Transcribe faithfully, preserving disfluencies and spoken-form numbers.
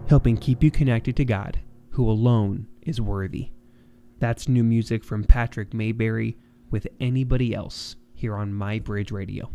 helping keep you connected to God, who alone is worthy. That's new music from Patrick Mayberry with Anybody Else here on My Bridge Radio.